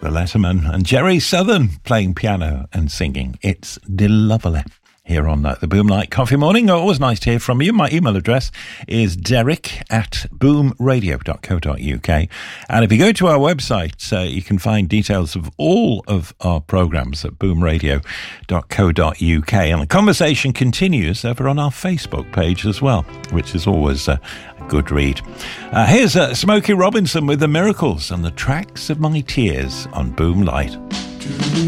the Letterman, and Jerry Southern playing piano and singing. It's delightful here on the Boomlight Coffee Morning. Always nice to hear from you. My email address is derek@boomradio.co.uk. And if you go to our website, you can find details of all of our programmes at boomradio.co.uk. And the conversation continues over on our Facebook page as well, which is always a good read. Here's Smokey Robinson with The Miracles and the Tracks of My Tears on Boomlight.